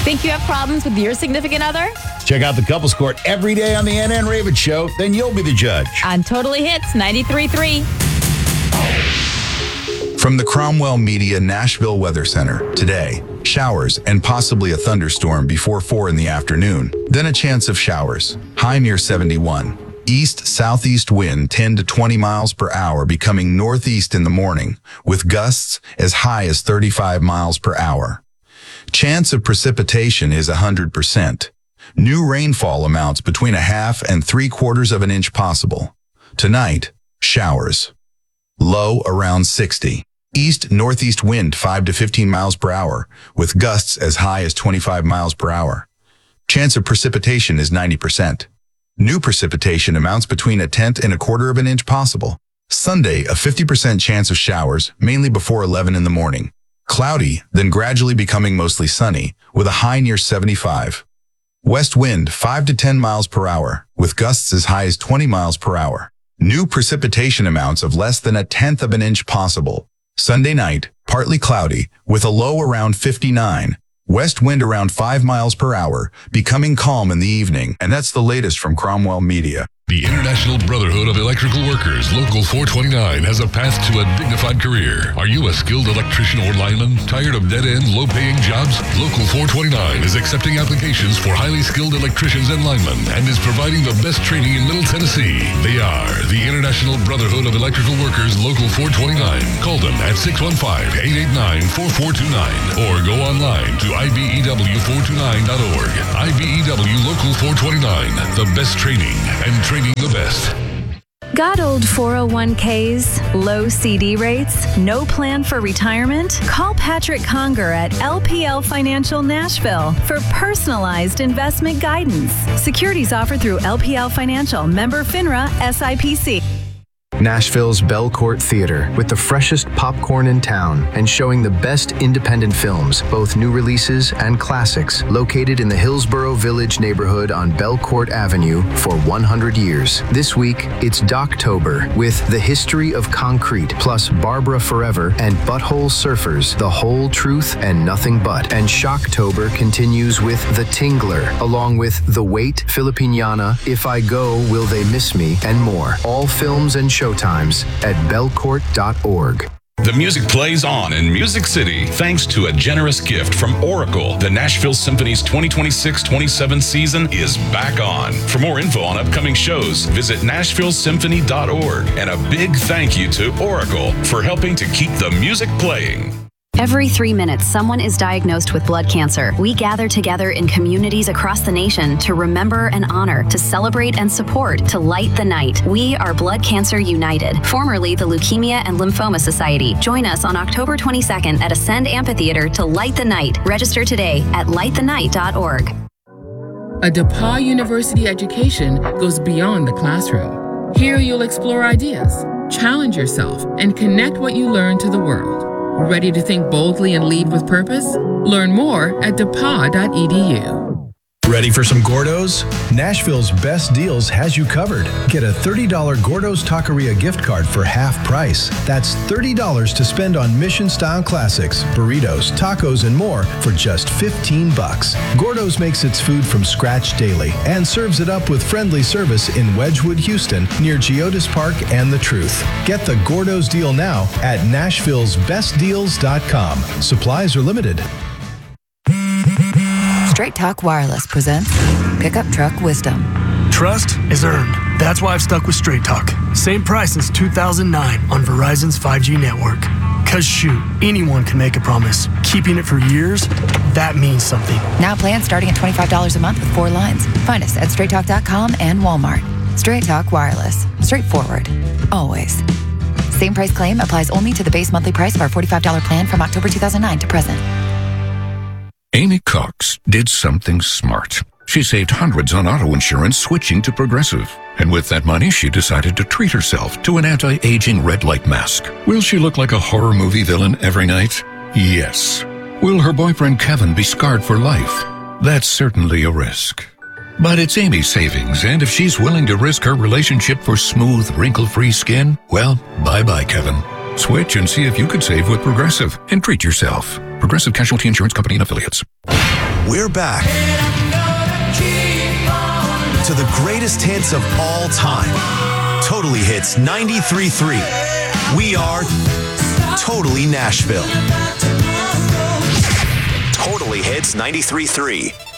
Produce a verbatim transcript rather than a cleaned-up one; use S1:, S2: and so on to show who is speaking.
S1: Think you have problems with your significant other?
S2: Check out the Couples Court every day on the Ann Ann Ravitch Show. Then you'll be the judge.
S1: On Totally Hits ninety-three point three.
S3: From the Cromwell Media Nashville Weather Center, today, showers and possibly a thunderstorm before four in the afternoon. Then a chance of showers, high near seventy-one. East-southeast wind ten to twenty miles per hour becoming northeast in the morning, with gusts as high as thirty-five miles per hour. Chance of precipitation is one hundred percent. New rainfall amounts between a half and three quarters of an inch possible. Tonight, showers. Low around sixty. East-northeast wind five to fifteen miles per hour, with gusts as high as twenty-five miles per hour. Chance of precipitation is ninety percent. New precipitation amounts between a tenth and a quarter of an inch possible. Sunday, a fifty percent chance of showers, mainly before eleven in the morning. Cloudy, then gradually becoming mostly sunny, with a high near seventy-five. West wind five to ten miles per hour, with gusts as high as twenty miles per hour. New precipitation amounts of less than a tenth of an inch possible. Sunday night, partly cloudy, with a low around fifty-nine. West wind around five miles per hour, becoming calm in the evening. And that's the latest from Cromwell Media.
S4: The International Brotherhood of Electrical Workers, Local four twenty-nine, has a path to a dignified career. Are you a skilled electrician or lineman? Tired of dead-end, low-paying jobs? Local four twenty-nine is accepting applications for highly skilled electricians and linemen and is providing the best training in Middle Tennessee. They are the International Brotherhood of Electrical Workers, Local four twenty-nine. Call them at six one five, eight eight nine, four four two nine or go online to I B E W four two nine dot org. I B E W Local four twenty-nine, the best training and training the best.
S5: Got old four oh one k's, low C D rates, no plan for retirement? Call Patrick Conger at L P L Financial Nashville for personalized investment guidance. Securities offered through L P L Financial, member FINRA, S I P C.
S6: Nashville's Belcourt Theater, with the freshest popcorn in town and showing the best independent films, both new releases and classics, located in the Hillsborough Village neighborhood on Belcourt Avenue for one hundred years. This week, it's Doctober with The History of Concrete, plus Barbara Forever and Butthole Surfers, The Whole Truth and Nothing But. And Shocktober continues with The Tingler, along with The Wait, Filipiniana, If I Go, Will They Miss Me, and more. All films and showtimes at belcourt dot org.
S7: The music plays on in Music City thanks to a generous gift from Oracle. The Nashville Symphony's twenty twenty-six twenty-seven season is back on. For more info on upcoming shows, visit nashville symphony dot org. And a big thank you to Oracle for helping to keep the music playing.
S8: Every three minutes, someone is diagnosed with blood cancer. We gather together in communities across the nation to remember and honor, to celebrate and support, to light the night. We are Blood Cancer United, formerly the Leukemia and Lymphoma Society. Join us on October twenty-second at Ascend Amphitheater to light the night. Register today at light the night dot org.
S9: A DePauw University education goes beyond the classroom. Here you'll explore ideas, challenge yourself, and connect what you learn to the world. Ready to think boldly and lead with purpose? Learn more at depaw dot e d u.
S10: Ready for some Gordo's? Nashville's Best Deals has you covered. Get a thirty dollars Gordo's Taqueria gift card for half price. That's thirty dollars to spend on Mission-style classics, burritos, tacos, and more for just fifteen bucks. Gordo's makes its food from scratch daily and serves it up with friendly service in Wedgwood, Houston, near Geodis Park and The Truth. Get the Gordo's deal now at nashvilles best deals dot com. Supplies are limited.
S11: Straight Talk Wireless presents Pickup Truck Wisdom.
S12: Trust is earned. That's why I've stuck with Straight Talk. Same price since two thousand nine on Verizon's five G network. Cause shoot, anyone can make a promise. Keeping it for years, that means something.
S11: Now plans starting at twenty-five dollars a month with four lines. Find us at straight talk dot com and Walmart. Straight Talk Wireless. Straightforward. Always. Same price claim applies only to the base monthly price of our forty-five dollars plan from October two thousand nine to present.
S13: Amy Cox did something smart. She saved hundreds on auto insurance switching to Progressive. And with that money, she decided to treat herself to an anti-aging red light mask. Will she look like a horror movie villain every night? Yes. Will her boyfriend Kevin be scarred for life? That's certainly a risk. But it's Amy's savings, and if she's willing to risk her relationship for smooth, wrinkle-free skin, well, bye-bye, Kevin. Switch and see if you could save with Progressive and treat yourself. Progressive Casualty Insurance Company and Affiliates.
S14: We're back to the greatest hits of all time. Totally Hits ninety-three point three. We are Totally Nashville. Totally Hits ninety-three point three.